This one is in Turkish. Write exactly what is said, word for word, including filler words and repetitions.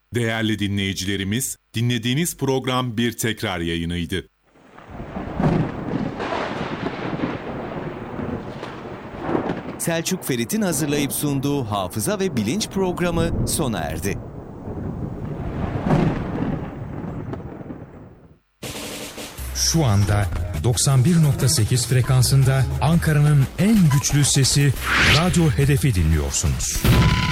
Değerli dinleyicilerimiz, dinlediğiniz program bir tekrar yayınıydı. Selçuk Ferit'in hazırlayıp sunduğu Hafıza ve Bilinç programı sona erdi. Şu anda doksan bir nokta sekiz frekansında Ankara'nın en güçlü sesi Radyo Hedef'i dinliyorsunuz.